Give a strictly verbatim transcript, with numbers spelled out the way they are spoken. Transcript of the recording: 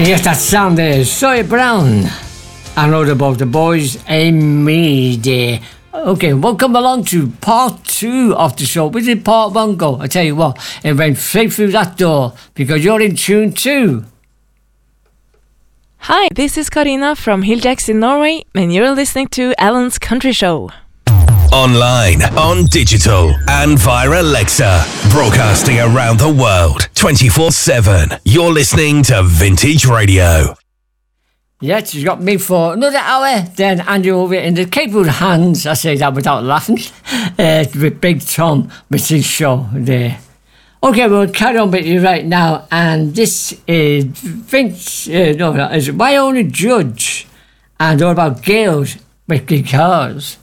Yes, that sound there, Sawyer Brown. I know about the boys and me there. Okay, welcome along to part two of the show. Where did part one go? I tell you what, it went straight through that door because you're in tune two. Hi, this is Karina from Hilljacks in Norway, and you're listening to Alan's Country Show. Online, on digital, and via Alexa. Broadcasting around the world, twenty-four seven. You're listening to Vintage Radio. Yes, you got me for another hour. Then Andrew over in the capable hands. I say that without laughing. Uh, with Big Tom with his show there. Okay, we'll carry on with you right now. And this is Vince, uh, no, it's My Only Judge. And all about girls with guitars.